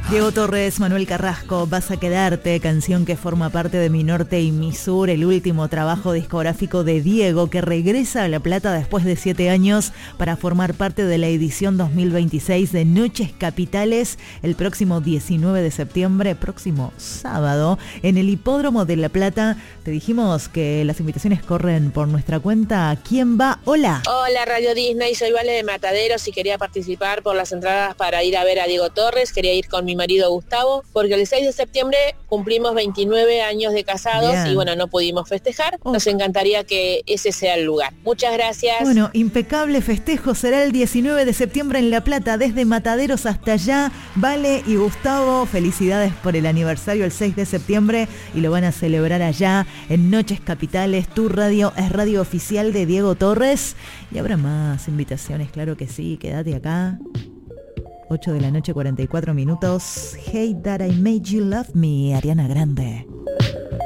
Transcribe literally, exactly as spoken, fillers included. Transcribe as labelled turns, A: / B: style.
A: Diego Torres, Manuel Carrasco, Vas a quedarte, canción que forma parte de Mi Norte y Mi Sur, el último trabajo discográfico de Diego, que regresa a La Plata después de siete años para formar parte de la edición dos mil veintiséis de Noches Capitales el próximo diecinueve de septiembre, próximo sábado, en el Hipódromo de La Plata. Te dijimos que las invitaciones corren por nuestra cuenta. ¿Quién va? Hola.
B: Hola Radio Disney, soy Vale de Mataderos y quería participar por las entradas para ir a ver a Diego Torres. Quería ir con mi marido Gustavo, porque el seis de septiembre cumplimos veintinueve años de casados. Bien. Y bueno, no pudimos festejar. Oh. Nos encantaría que ese sea el lugar. Muchas gracias.
A: Bueno, impecable festejo será el diecinueve de septiembre en La Plata, desde Mataderos hasta allá. Vale y Gustavo, felicidades por el aniversario el seis de septiembre y lo van a celebrar allá en Noches Capitales. Tu radio es radio oficial de Diego Torres y habrá más invitaciones, claro que sí, quédate acá. ocho de la noche, cuarenta y cuatro minutos. Hey, that I made you love me, Ariana Grande.